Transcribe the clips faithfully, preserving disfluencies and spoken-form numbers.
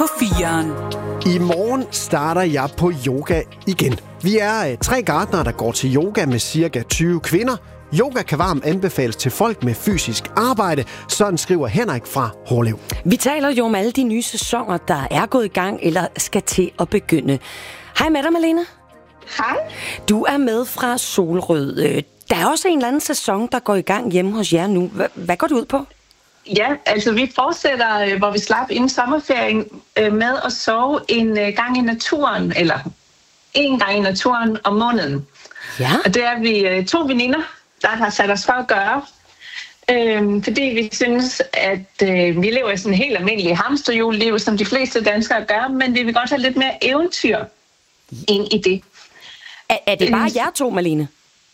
på fireren. I morgen starter jeg på yoga igen. Vi er øh, tre gartnere, der går til yoga med cirka tyve kvinder. Yoga kan varmt anbefales til folk med fysisk arbejde, sådan skriver Henrik fra Hårlev. Vi taler jo om alle de nye sæsoner, der er gået i gang eller skal til at begynde. Hej med dig, Malene. Hej. Du er med fra Solrød. Der er også en eller anden sæson, der går i gang hjemme hos jer nu. Hvad går det ud på? Ja, altså vi fortsætter, hvor vi slap inden sommerferien, med at sove en gang i naturen, eller en gang i naturen om måneden. Ja. Og det er vi to veninder, der har sat os for at gøre. Øhm, fordi vi synes, at øh, vi lever i sådan en helt almindelig hamsterhjulliv, som de fleste danskere gør, men vi vil godt have lidt mere eventyr ind i det. Er, er det bare jer to, Malene?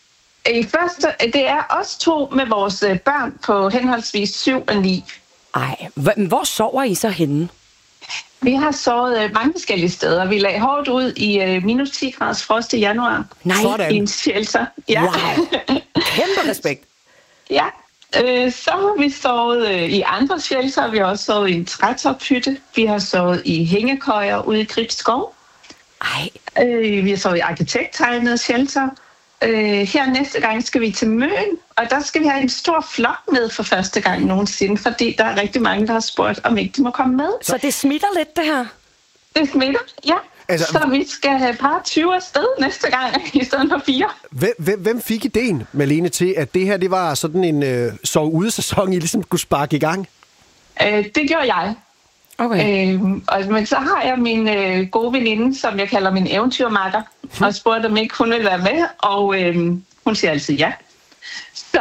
I første, det er os to med vores børn på henholdsvis syv og ni. Ej, hvor sover I så henne? Vi har sovet mange forskellige steder. Vi lagde hårdt ud i uh, minus ti graders frost i januar. Nej. I en shelter. Ja. Wow. Kæmpe respekt. Ja. Øh, så har vi sovet øh, i andre shelter. Vi har også sovet i en trætophytte. Vi har sovet i hængekøjer ude i Gribskov. Ej. Øh, vi har sovet i arkitekttegnede shelter. Øh, her næste gang skal vi til Møn, og der skal vi have en stor flok med for første gang nogensinde, fordi der er rigtig mange, der har spurgt, om ikke de må komme med. Så det smitter lidt, det her? Det smitter, ja. Altså, så vi skal have par tyve afsted næste gang, i stedet for fire. Hvem, hvem fik idéen, Malene, til, at det her det var sådan en øh, sove-ude-sæson, I ligesom skulle sparke i gang? Øh, det gjorde jeg. Okay. Øh, og, men så har jeg min øh, gode veninde, som jeg kalder min eventyrmakker, hmm. og spurgte, om ikke hun ville være med, og øh, hun siger altid ja. Så,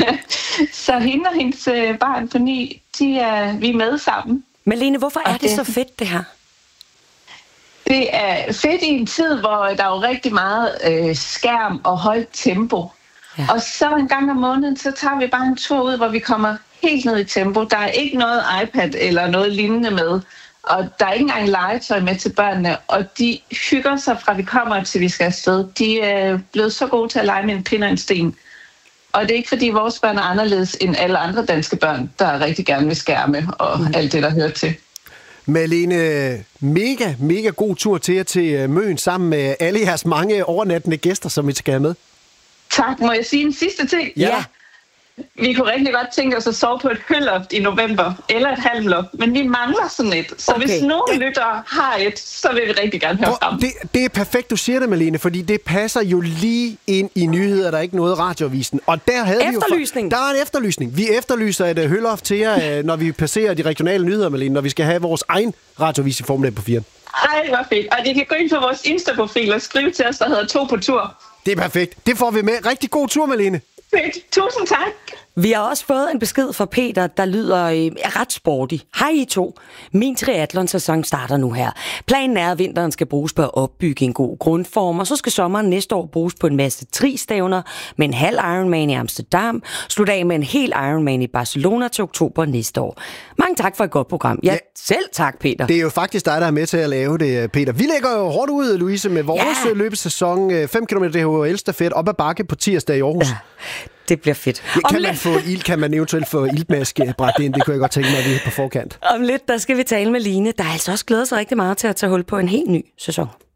så hende og hendes øh, barn på ni, de er vi er med sammen. Malene, hvorfor er det, det så fedt, det her? Det er fedt i en tid, hvor der er jo rigtig meget øh, skærm og højt tempo. Ja. Og så en gang om måneden, så tager vi bare en tur ud, hvor vi kommer helt ned i tempo. Der er ikke noget iPad eller noget lignende med. Og der er ikke engang legetøj med til børnene. Og de hygger sig fra vi kommer til vi skal afsted. De er blevet så gode til at lege med en pind og en sten. Og det er ikke fordi vores børn er anderledes end alle andre danske børn, der rigtig gerne vil skærme og mm. alt det, der hører til. Malene, mega, mega god tur til jer til Møn sammen med alle jeres mange overnattende gæster, som I skal have med. Tak. Må jeg sige en sidste ting? Ja. Vi kunne rigtig godt tænke os at sove på et hølloft i november, eller et halmloft, men vi mangler sådan et. Så okay. Hvis nogen lyttere har et, så vil vi rigtig gerne høre frem. Det, det er perfekt, du siger det, Malene, fordi det passer jo lige ind i nyheder, der er ikke noget radioavisen. Og der havde efterlysning. Vi jo, der er en efterlysning. Vi efterlyser et uh, hølloft til jer, når vi passerer de regionale nyheder, Malene, når vi skal have vores egen radioavis i formiddag på fire. Ej, hvor fedt. Og de kan gå ind på vores Insta-profil og skrive til os, der hedder To på tur. Det er perfekt. Det får vi med. Rigtig god tur, Malene. Fedt. Tusind tak. Vi har også fået en besked fra Peter, der lyder øh, ret sporty. Hej I to. Min triathlon-sæson starter nu her. Planen er, at vinteren skal bruges på at opbygge en god grundform, og så skal sommeren næste år bruges på en masse tri-stævner med en halv Ironman i Amsterdam, slutte af med en hel Ironman i Barcelona til oktober næste år. Mange tak for et godt program. Ja, ja. Selv tak, Peter. Det er jo faktisk dig, der er med til at lave det, Peter. Vi lægger jo hårdt ud, Louise, med vores ja. løbesæson. fem kilometer D H L-stafet op ad bakke på tirsdag i Aarhus. Ja. Det bliver fedt. Ja, kan, man få ild, kan man eventuelt få iltmaske bragt ind? Det kunne jeg godt tænke mig, at vi er på forkant. Om lidt, der skal vi tale med Line, der altså også glæder sig rigtig meget til at tage hul på en helt ny sæson.